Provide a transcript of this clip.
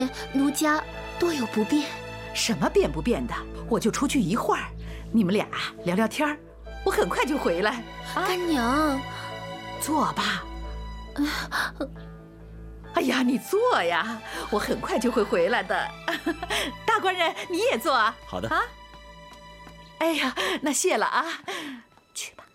奴家多有不便。 什么变不变的？我就出去一会儿，你们俩聊聊天儿，我很快就回来。 干娘， 坐吧。哎呀，你坐呀，我很快就会回来的。大官人，你也坐啊。 好的。 啊。哎呀，那谢了啊，去吧。